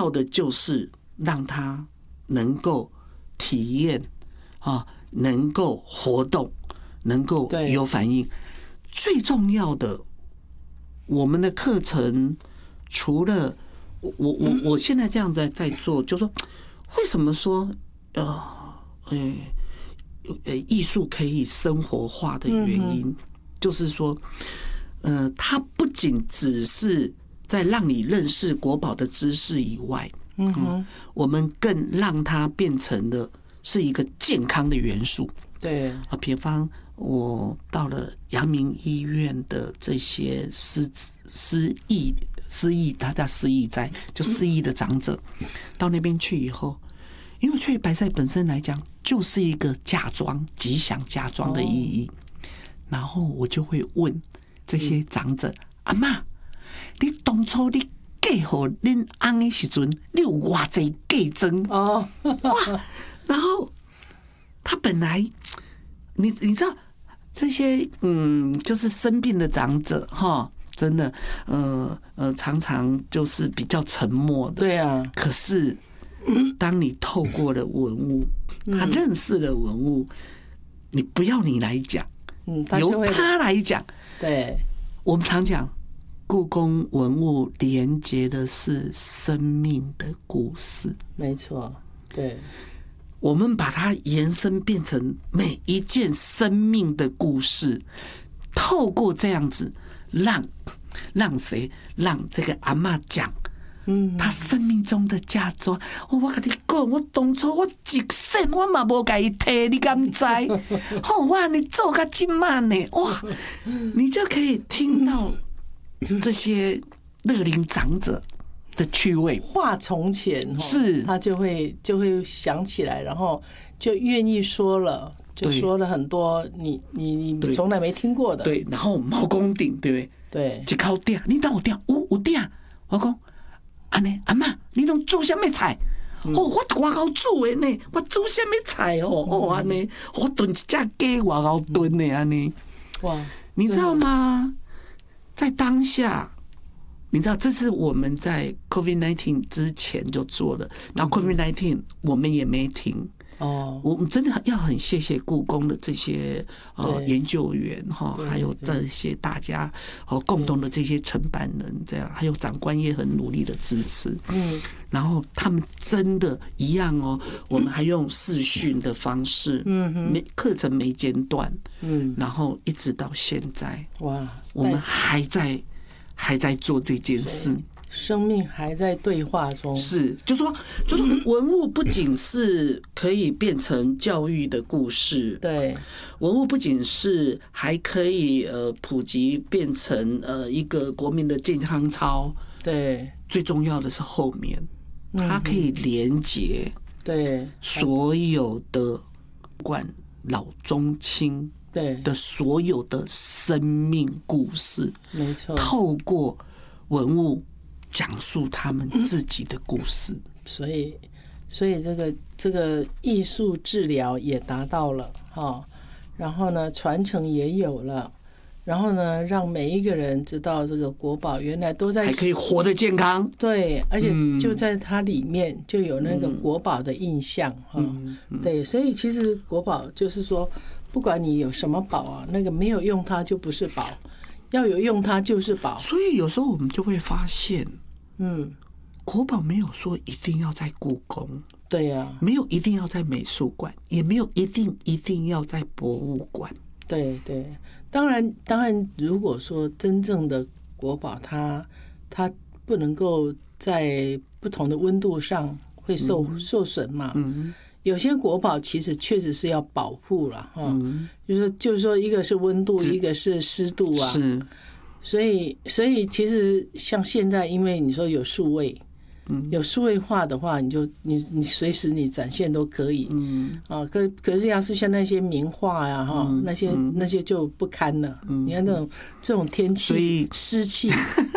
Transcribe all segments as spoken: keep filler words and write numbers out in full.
要的就是让他能够体验啊，能够活动，能够有反应。最重要的，我们的课程除了我我我我现在这样在在做，就是说为什么说呃呃呃艺术可以生活化的原因，就是说呃，它不仅只是在让你认识国宝的知识以外，嗯哼，我们更让它变成的是一个健康的元素。 对啊，比方我到了阳明医院的这些失失忆失忆，他叫失忆灾，就失忆的长者，到那边去以后，因为翠白菜本身来讲就是一个嫁妆，吉祥嫁妆的意义，然后我就会问这些长者：“阿嬷，你当初你嫁给恁翁的时阵，你有偌济嫁妆？”哦，哇！然后他本来，你你知道这些嗯，就是生病的长者哈，真的呃呃，常常就是比较沉默的。 对啊， 可是当你透过了文物，他认识了文物，你不要你来讲，嗯，由他来讲。 对， 我们常讲，故宫文物连接的是生命的故事。 没错，对。 我们把它延伸变成每一件生命的故事，透过这样子让让谁让这个阿嬷讲，嗯，她生命中的嫁妆。我跟你讲，我当初我一生我嘛无甲伊摕，你敢知？好，哇，你做到这慢呢，哇，你就可以听到这些乐龄长者的趣味， 话从前是， 他就会就会想起来，然后就愿意说了，就说了很多你你你从来没听过的。 对，然后毛公鼎，对不对？ 对， 一口鼎，你当有鼎？有有鼎。我讲，安尼阿嬷，你拢煮什么菜？嗯、哦，我外口煮的呢，我煮什么菜哦？哦，安尼，我炖一只鸡外口炖的安尼。哇，你知道吗？在当下。你知道，这是我们在 COVID 十九 之前就做了，然后 COVID 十九 我们也没停。哦，我们真的要很谢谢故宫的这些呃研究员哈，还有这些大家和共同的这些承办人，这样还有长官也很努力的支持。嗯，然后他们真的一样哦，我们还用视讯的方式，嗯，没课程没间断，嗯，然后一直到现在，哇，我们还在。还在做这件事， 生命还在对话中。 是，就说，就说文物不仅是可以变成教育的故事， 对， 文物不仅是还可以呃普及变成呃一个国民的健康操， 对， 最重要的是后面，它可以连结对所有的不管老中青。 对的所有的生命故事， 没错， 透过文物讲述他们自己的故事， 所以，所以这个这个艺术治疗也达到了哈，然后呢，传承也有了，然后呢，让每一个人知道这个国宝原来都在还可以活得健康， 对，而且就在它里面就有那个国宝的印象哈，嗯嗯、对，所以其实国宝就是说。不管你有什么宝啊，那个没有用它就不是宝，要有用它就是宝。 所以有时候我们就会发现，嗯，国宝没有说一定要在故宫， 对呀、啊， 没有一定要在美术馆，也没有一定一定要在博物馆。 对对，当然当然，如果说真正的国宝它，它它不能够在不同的温度上会受、嗯、受损嘛。嗯。有些国宝其实确实是要保护了哈，嗯、就是就是说，一个是温度，一个是湿度啊， 是， 所以所以其实像现在，因为你说有数位，嗯，有数位化的话，你就你你随时你展现都可以，嗯啊，可可是要是像那些名画呀哈，嗯、那些、嗯、那些就不堪了，嗯、你看这种这种天气湿气。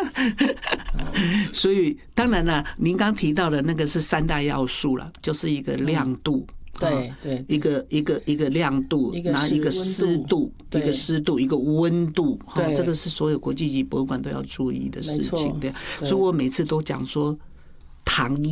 所以当然了，您刚提到的那个是三大要素了，就是一个亮度， 嗯、对对， 一个一个一个亮度，然后一个湿度，一个湿度，一个温度，这个是所有国际级博物馆都要注意的事情。对，所以我每次都讲说，糖衣。